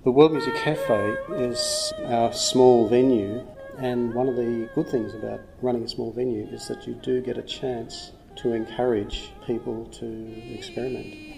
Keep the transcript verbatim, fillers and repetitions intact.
The World Music Cafe is our small venue, and one of the good things about running a small venue is that you do get a chance to encourage people to experiment.